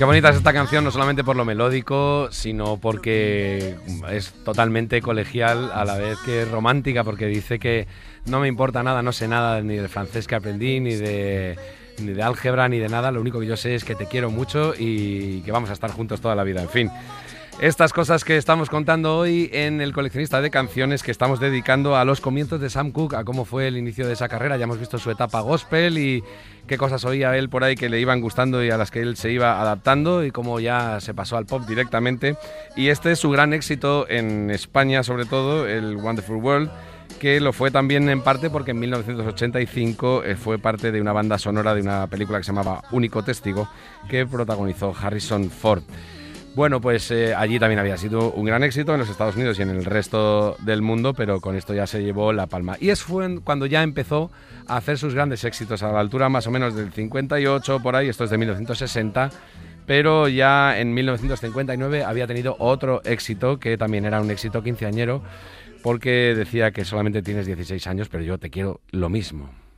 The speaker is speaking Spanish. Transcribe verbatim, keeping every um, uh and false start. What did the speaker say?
Qué bonita es esta canción, no solamente por lo melódico, sino porque es totalmente colegial a la vez que es romántica, porque dice que no me importa nada, no sé nada ni de francés que aprendí, ni de, ni de álgebra, ni de nada, lo único que yo sé es que te quiero mucho y que vamos a estar juntos toda la vida, en fin. Estas cosas que estamos contando hoy en El Coleccionista de Canciones, que estamos dedicando a los comienzos de Sam Cooke, a cómo fue el inicio de esa carrera. Ya hemos visto su etapa gospel y qué cosas oía él por ahí que le iban gustando y a las que él se iba adaptando, y cómo ya se pasó al pop directamente. Y este es su gran éxito en España, sobre todo, el Wonderful World, que lo fue también en parte porque en mil novecientos ochenta y cinco eh, fue parte de una banda sonora de una película que se llamaba Único Testigo, que protagonizó Harrison Ford. Bueno, pues eh, allí también había sido un gran éxito en los Estados Unidos y en el resto del mundo, pero con esto ya se llevó la palma. Y es fue cuando ya empezó a hacer sus grandes éxitos, a la altura más o menos del cincuenta y ocho, por ahí, esto es de mil novecientos sesenta, pero ya en mil novecientos cincuenta y nueve había tenido otro éxito, que también era un éxito quinceañero, porque decía que solamente tienes dieciséis años, pero yo te quiero lo mismo.